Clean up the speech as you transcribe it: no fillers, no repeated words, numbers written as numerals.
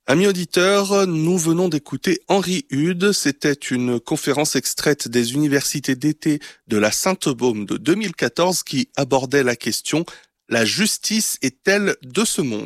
Amis auditeurs, nous venons d'écouter Henri Hude. C'était une conférence extraite des universités d'été de la Sainte-Baume de 2014 qui abordait la question « La justice est-elle de ce monde ?»